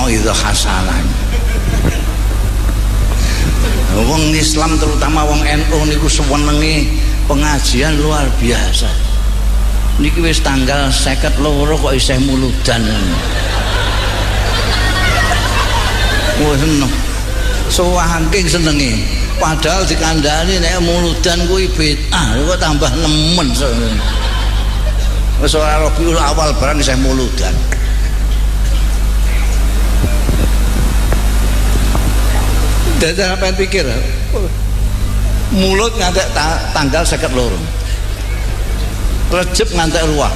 mauidhah hasanah. Wong Islam terutama wong NU niku senenge pengajian luar biasa. Niki wis tanggal 52 kok isih muludan. Wah seneng. Saking senenge. Padahal dikandani nek muludan kuwi bid'ah kok tambah nemen. Wis ora Rabiul Awal barang isih muludan. Dadi sampean pikir mulut ngantek tanggal 52. Rejeb ngantek ruah.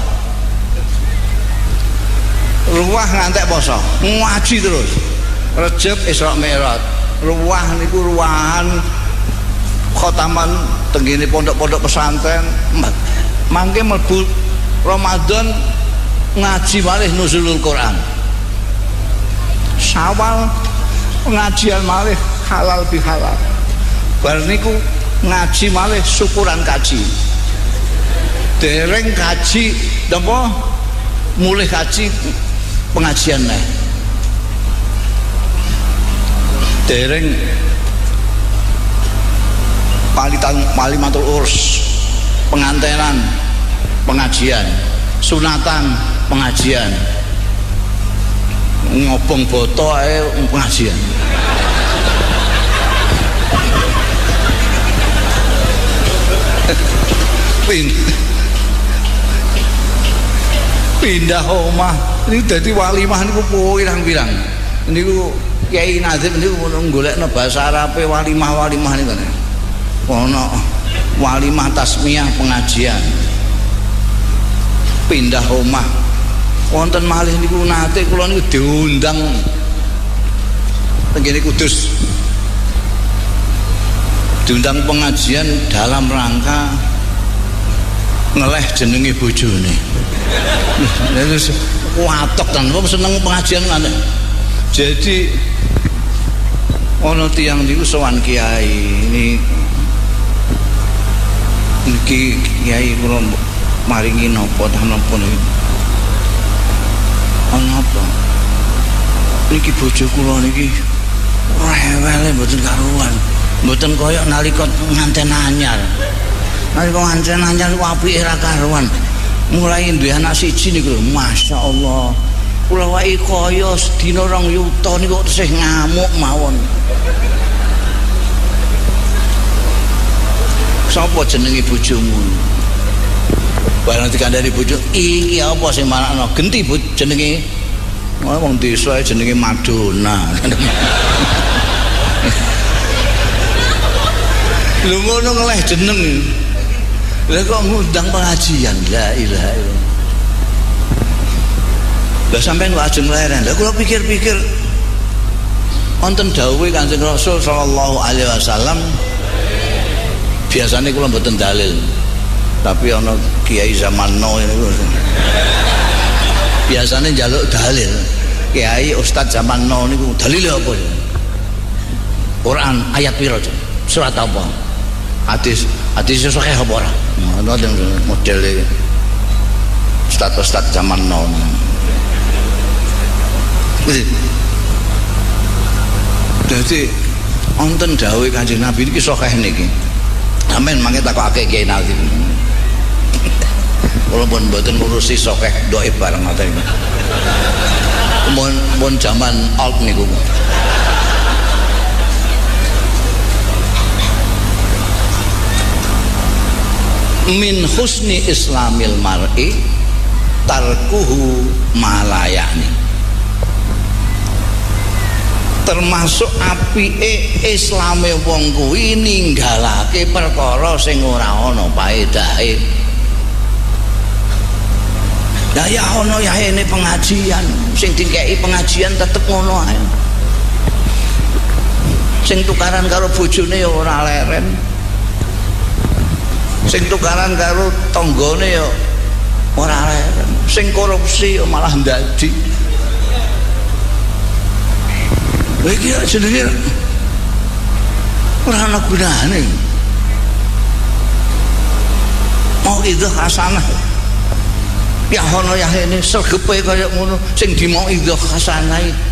Ruah ngantek poso. Ngaji terus. Rejeb Isra Mi'raj. Ruah niku ruahan khotaman tenggene pondok-pondok pesantren. Mangke mlebu Ramadan ngaji malih nuzulul Quran. Syawal pengajian malih halal bihalal. Bar niku ngaji malih syukuran kaji. Dereng kaji napa mulih kaji pengajian neh. Dereng palimatul urs pengantenan pengajian, sunatan pengajian, ngobong boto ae pengajian. Pindah omah ini dadi walimah niku pirang-pirang. Niku Kiai Nazim niku golekno basa Arabe walimah niku. Ono walimah tasmiyah pengajian. Pindah omah. Wonten malih niku nate kula niku diundang teng Kudus. Diundang pengajian dalam rangka ngeleh jenenge bojone. Terus watok kan wong seneng pengajian ngene. Jadi ana tiyang niku sowan kiai niki kiai kula maringi napa ta napa niku. Ana apa? Niki bojo kula niki rewele mboten karuan. Mboten kaya nalika nganten anyar. Nalika nganten anyar ku apike ra karuan. Mulai duwe anak siji niku masyaallah. Kula wae kaya sedina 2 yuta niku tesih ngamuk mawon. Sapa jenenge bojomu? Barang dikandani bojo, iki apa sing marakno? Genti jenenge. Wong desa jenenge Madonna. Lho ngono ngeleh jeneng. Lah kok ngundang pengajian, la ilaha illallah. Lah sampean kok ajeng leren. Lah kula pikir-pikir wonten dawuhe Kanjeng Rasul sallallahu alaihi wasallam. Biasane kula mboten dalil. Tapi ana kiai zaman now niku. Biasane njaluk dalil. Kiai ustaz zaman now niku dalile apa? Quran ayat pira? Surat apa? Hadis sahih apa ora? Ono model ustaz zaman now. Jadi wonten dawuh Kanjeng Nabi niki sahih niki. Amin mangke takokake Kiai Nazim. Walaupun mboten ngurusi sahih dhaif bareng ngoten niku. Mun zaman alt niku. Min husni islamil mar'i tarkuhu malayani. Termasuk apike islame wong kuwi ninggalake perkara sing ora ana paedahe. Lah ya ana yaene pengajian, sing dikeki pengajian tetep ngono ae. Sing tukaran karo bojone ya ora leren. Sing tukaran karo tanggane ya ora leren. Sing korupsi ya malah ndadi. Lha iki jenenge ora ana gunane. Mau itu hasanah. Ya ono ya ini sergepe kaya ngono sing dimau itu hasanah.